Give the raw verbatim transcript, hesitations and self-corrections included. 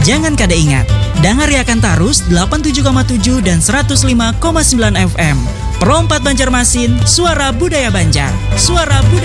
Jangan kada ingat, dangariakan tarus delapan puluh tujuh koma tujuh dan seratus lima koma sembilan F M. Pro empat Banjarmasin, suara budaya Banjar. Suara budaya